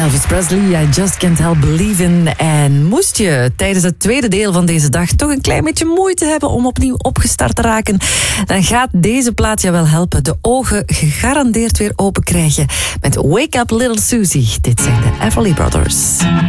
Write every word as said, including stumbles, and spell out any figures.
Elvis Presley, I Just Can't Help Believin'. En moest je tijdens het tweede deel van deze dag toch een klein beetje moeite hebben om opnieuw opgestart te raken, dan gaat deze plaat je wel helpen. De ogen gegarandeerd weer open krijgen met Wake Up Little Susie. Dit zijn de Everly Brothers.